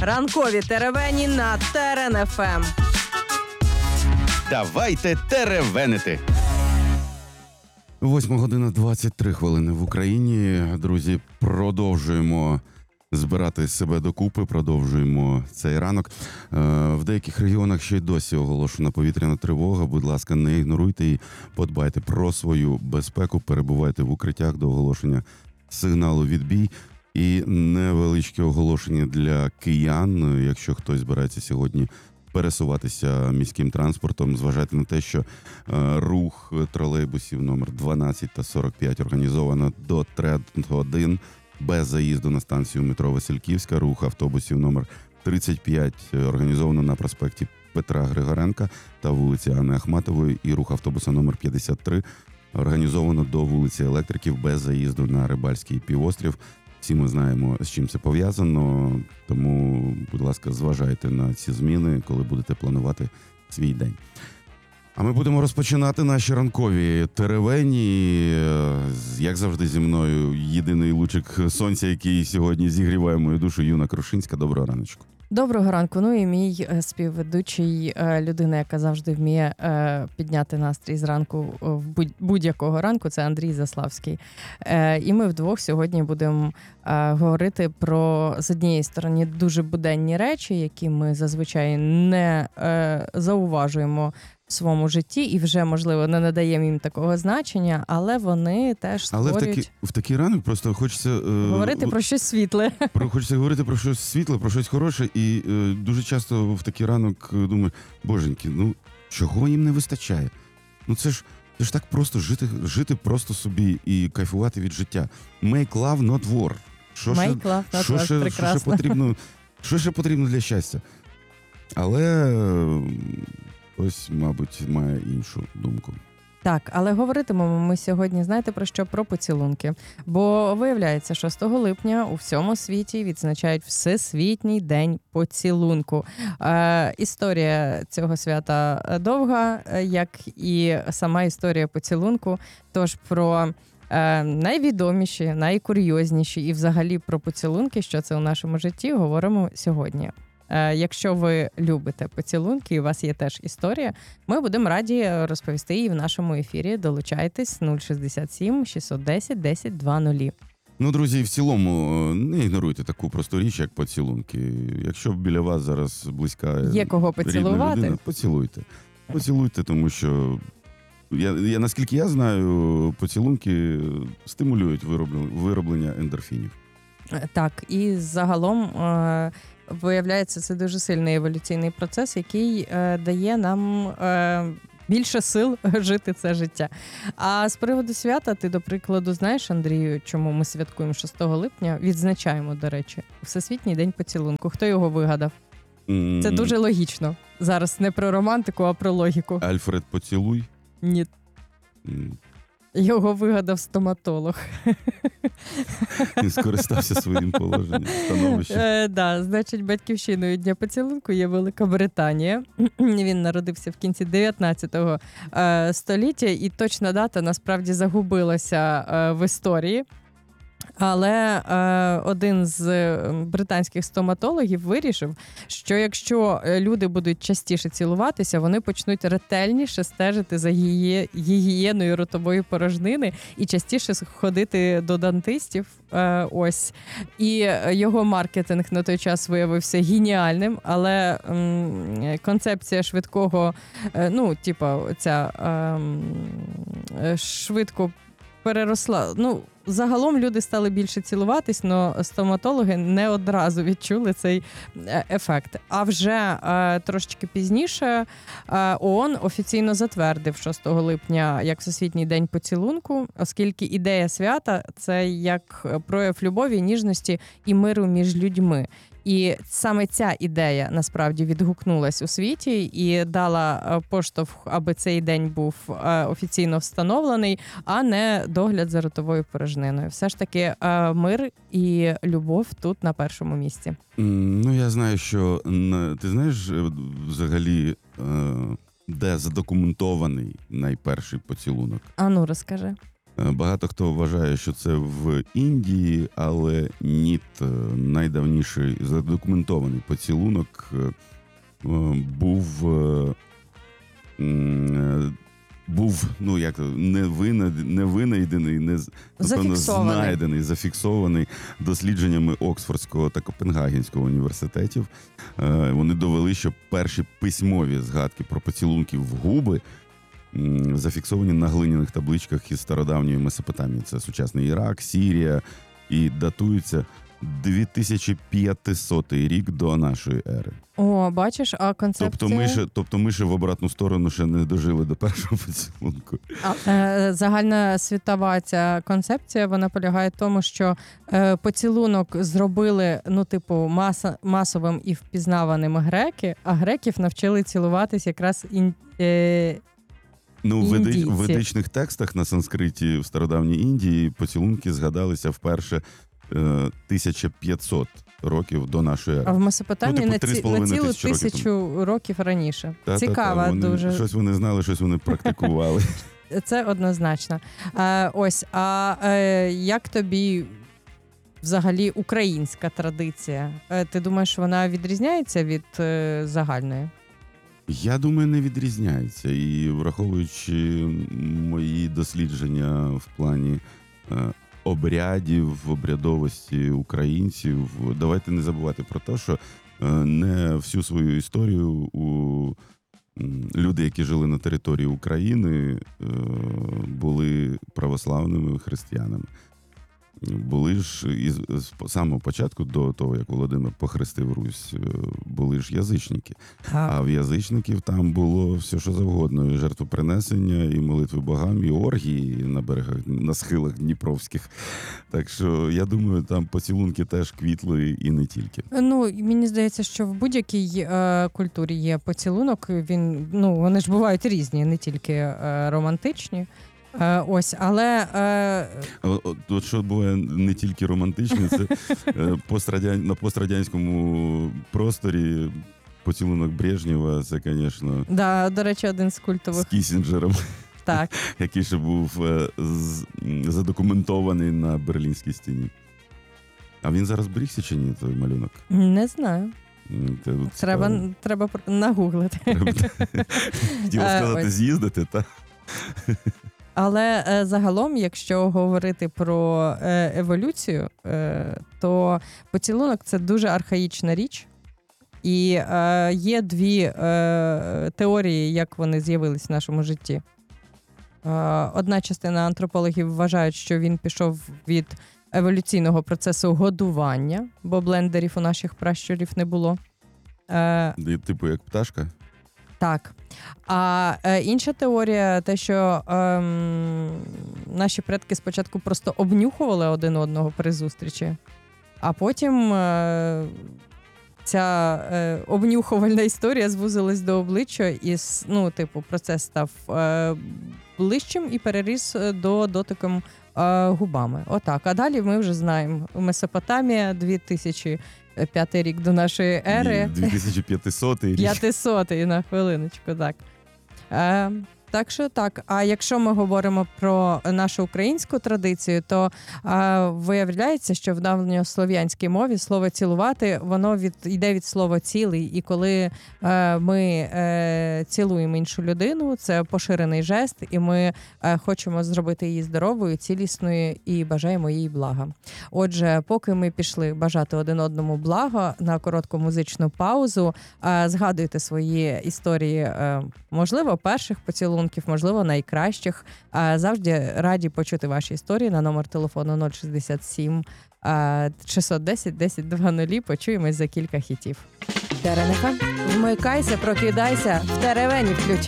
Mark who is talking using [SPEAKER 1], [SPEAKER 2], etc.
[SPEAKER 1] Ранкові теревені на Терен ФМ.
[SPEAKER 2] Давайте теревенити. 8:23 в Україні. Друзі, продовжуємо збирати себе докупи, продовжуємо цей ранок. В деяких регіонах ще й досі оголошена повітряна тривога. Будь ласка, не ігноруйте і подбайте про свою безпеку, перебувайте в укриттях до оголошення сигналу «Відбій». І невеличке оголошення для киян, якщо хтось збирається сьогодні пересуватися міським транспортом, зважайте на те, що рух тролейбусів номер 12 та 45 організовано до 3:1 без заїзду на станцію метро Васильківська. Рух автобусів номер 35 організовано на проспекті Петра Григоренка та вулиці Анни Ахматової. І рух автобуса номер 53 організовано до вулиці Електриків без заїзду на Рибальський півострів. Всі ми знаємо, з чим це пов'язано, тому, будь ласка, зважайте на ці зміни, коли будете планувати свій день. А ми будемо розпочинати наші ранкові теревені. Як завжди, зі мною єдиний лучик сонця, який сьогодні зігріває мою душу, Юна Крушинська. Доброго раночку.
[SPEAKER 1] Доброго ранку. Ну і мій співведучий, людина, яка завжди вміє підняти настрій зранку, в будь-якого ранку, це Андрій Заславський. І ми вдвох сьогодні будемо говорити про, з однієї сторони, дуже буденні речі, які ми зазвичай не зауважуємо в своєму житті і вже, можливо, не надаємо їм такого значення, але вони теж створюють...
[SPEAKER 2] Але в такий ранок просто хочеться...
[SPEAKER 1] говорити про щось світле.
[SPEAKER 2] Хочеться говорити про щось світле, про щось хороше, і дуже часто в такий ранок думаю, боженьки, ну чого їм не вистачає? Ну це ж так просто жити просто собі і кайфувати від життя. Make love, not war.
[SPEAKER 1] Make love, not war, прекрасно.
[SPEAKER 2] Що ще потрібно для щастя? Але... ось, мабуть, має іншу думку.
[SPEAKER 1] Так, але говоритимемо ми сьогодні, знаєте, про що? Про поцілунки. Бо виявляється, 6 липня у всьому світі відзначають Всесвітній день поцілунку. Історія цього свята довга, як і сама історія поцілунку. Тож про найвідоміші, найкурйозніші і взагалі про поцілунки, що це у нашому житті, говоримо сьогодні. Якщо ви любите поцілунки і у вас є теж історія, ми будемо раді розповісти її в нашому ефірі. Долучайтесь 067 610 1020.
[SPEAKER 2] Ну, друзі, в цілому не ігноруйте таку просту річ, як поцілунки. Якщо біля вас зараз близька
[SPEAKER 1] є кого поцілувати,
[SPEAKER 2] людина, поцілуйте. Поцілуйте, тому що наскільки я знаю, поцілунки стимулюють вироблення ендорфінів.
[SPEAKER 1] Так, і загалом виявляється, це дуже сильний еволюційний процес, який дає нам більше сил жити це життя. А з приводу свята, ти, до прикладу, знаєш, Андрію, чому ми святкуємо 6 липня? Відзначаємо, до речі, Всесвітній день поцілунку. Хто його вигадав? Це дуже логічно. Зараз не про романтику, а про логіку.
[SPEAKER 2] Альфред Поцілуй?
[SPEAKER 1] Ні. Його вигадав стоматолог.
[SPEAKER 2] Він скористався своїм положенням, становищем.
[SPEAKER 1] Да, значить, батьківщиною Дня поцілунку є Велика Британія. Він народився в кінці 19 століття, і точна дата насправді загубилася в історії. Але один з британських стоматологів вирішив, що якщо люди будуть частіше цілуватися, вони почнуть ретельніше стежити за гігієною ротової порожнини і частіше ходити до дантистів. Ось. І його маркетинг на той час виявився геніальним, але концепція швидкого, швидко переросла. Загалом люди стали більше цілуватись, але стоматологи не одразу відчули цей ефект. А вже трошечки пізніше ООН офіційно затвердив 6 липня як Всесвітній день поцілунку, оскільки ідея свята – це як прояв любові, ніжності і миру між людьми. І саме ця ідея насправді відгукнулась у світі і дала поштовх, аби цей день був офіційно встановлений, а не догляд за ротовою порожниною. Все ж таки мир і любов тут на першому місці.
[SPEAKER 2] Я знаю, що ти знаєш взагалі, де задокументований найперший поцілунок?
[SPEAKER 1] А ну, розкажи.
[SPEAKER 2] Багато хто вважає, що це в Індії, але ні, найдавніший задокументований поцілунок був ну як не винайдений, напевно, знайдений, зафіксований дослідженнями Оксфордського та Копенгагенського університетів. Вони довели, що перші письмові згадки про поцілунки в губи зафіксовані на глиняних табличках із стародавньої Месопотамії. Це сучасний Ірак, Сірія, і датуються 2500 рік до нашої ери.
[SPEAKER 1] О, бачиш, а концепція...
[SPEAKER 2] Тобто ми ще в обратну сторону ще не дожили до першого поцілунку.
[SPEAKER 1] Загальна світова ця концепція, вона полягає в тому, що поцілунок зробили, масовим і впізнаваним греки, а греків навчили цілуватись якраз
[SPEAKER 2] в ведичних текстах на санскриті в стародавній Індії поцілунки згадалися вперше 1500 років до нашої ери.
[SPEAKER 1] А в Месопотамії на цілу 1000 років раніше. Цікаво дуже.
[SPEAKER 2] Щось вони знали, щось вони практикували.
[SPEAKER 1] Це однозначно. Як тобі взагалі українська традиція? Ти думаєш, вона відрізняється від загальної?
[SPEAKER 2] Я думаю, не відрізняється. І враховуючи мої дослідження в плані обрядів, обрядовості українців, давайте не забувати про те, що не всю свою історію люди, які жили на території України, були православними християнами. Були ж з самого початку, до того, як Володимир похрестив Русь, були ж язичники. А в язичників там було все, що завгодно. І жертвопринесення, і молитви богам, і оргії на берегах, на схилах дніпровських. Так що, я думаю, там поцілунки теж квітли і не тільки.
[SPEAKER 1] Мені здається, що в будь-якій культурі є поцілунок. Вони ж бувають різні, не тільки романтичні. Але...
[SPEAKER 2] От що буває не тільки романтичне, це на пострадянському просторі поцілунок Брежнєва, це, звісно...
[SPEAKER 1] Да, до речі, один з культових.
[SPEAKER 2] З Кіссінджером,
[SPEAKER 1] так.
[SPEAKER 2] який ще був задокументований на Берлінській стіні. А він зараз зберігся чи ні, той малюнок?
[SPEAKER 1] Не знаю. Треба нагуглити.
[SPEAKER 2] Хотіла сказати, з'їздити, так?
[SPEAKER 1] Але загалом, якщо говорити про еволюцію, то поцілунок – це дуже архаїчна річ. І є дві теорії, як вони з'явились в нашому житті. Одна частина антропологів вважають, що він пішов від еволюційного процесу годування, бо блендерів у наших пращурів не було.
[SPEAKER 2] Типу як пташка?
[SPEAKER 1] Так. А інша теорія, те, що наші предки спочатку просто обнюхували один одного при зустрічі, а потім ця обнюхувальна історія звузилась до обличчя і, процес став ближчим і переріс до дотиком губами. Отак. А далі ми вже знаємо. Месопотамія, 2005 рік до нашої ери.
[SPEAKER 2] 2500 рік.
[SPEAKER 1] 500-й, на хвилиночку, так. Так що так. А якщо ми говоримо про нашу українську традицію, то виявляється, що в давньослов'янській мові слово «цілувати», воно йде від слова «цілий». І коли ми цілуємо іншу людину, це поширений жест, і ми хочемо зробити її здоровою, цілісною і бажаємо їй блага. Отже, поки ми пішли бажати один одному блага, на коротку музичну паузу, згадуйте свої історії, можливо, перших поцілунків, можливо, найкращих. Завжди раді почути ваші історії на номер телефону 067 610 1020. Почуємось за кілька хітів. Тереника, вмикайся, прокидайся, в теревені включай.